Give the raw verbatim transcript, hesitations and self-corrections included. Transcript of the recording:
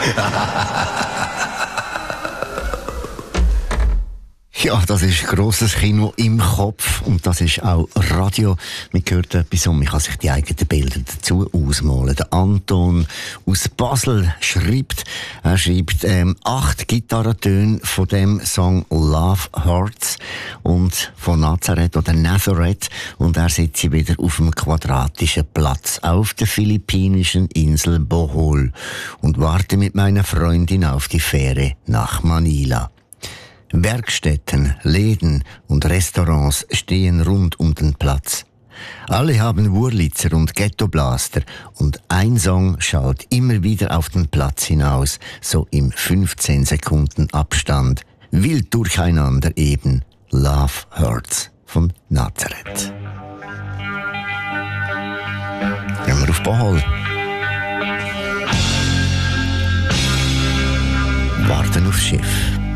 Ja, das ist grosses Kino im Kopf und das ist auch Radio. Man hört etwas und man kann sich die eigenen Bilder dazu ausmalen. Der Anton aus Basel schreibt, er schreibt ähm, acht Gitarrentöne von dem Song Love Hurts und von Nazareth oder Nazareth und er sitzt wieder auf einem quadratischen Platz auf der philippinischen Insel Bohol und warte mit meiner Freundin auf die Fähre nach Manila. Werkstätten, Läden und Restaurants stehen rund um den Platz. Alle haben Wurlitzer und Ghettoblaster und ein Song schallt immer wieder auf den Platz hinaus, so im fünfzehn Sekunden Abstand. Wild durcheinander eben. Love Hurts von Nazareth. Gehen wir auf Bohol. Warten aufs Schiff.